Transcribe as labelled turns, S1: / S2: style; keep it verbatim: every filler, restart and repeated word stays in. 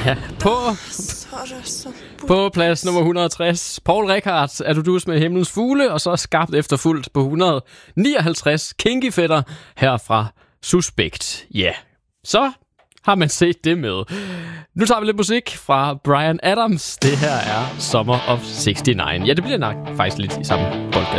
S1: Ja, på, på plads nummer et hundrede og tres, Paul Rickard, Er du dus med himlens fugle, og så Skarpt efterfulgt på et hundrede og nioghalvtreds, Kinky Fætter, her fra Suspekt. Ja, yeah. Så har man set det med. Nu tager vi lidt musik fra Bryan Adams. Det her er Summer of sixty-nine. Ja, det bliver nok faktisk lidt i samme boldgade.